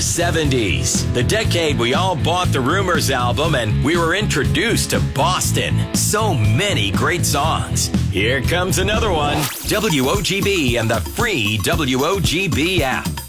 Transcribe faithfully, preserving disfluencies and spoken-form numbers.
seventies, the decade we all bought the Rumors album and we were introduced to Boston. So many great songs. Here comes another one. W O G B and the free W O G B app.